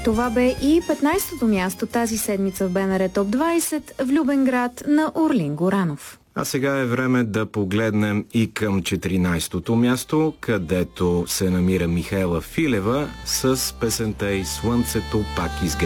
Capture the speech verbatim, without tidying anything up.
Това бе и петнайсетото място тази седмица в БНР Топ двайсет, Влюбен град на Орлин Горанов. А сега е време да погледнем и към четиринайсетото място, където се намира Михаела Филева с песента и Слънцето пак изгря.